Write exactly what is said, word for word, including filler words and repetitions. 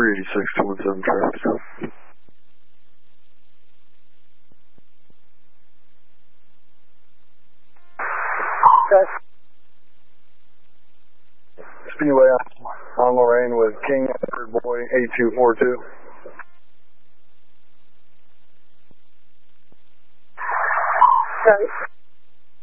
three eighty-six to one seven traffic. Okay. Speedway on Lorraine with King Edward Boy eight two four two. Okay.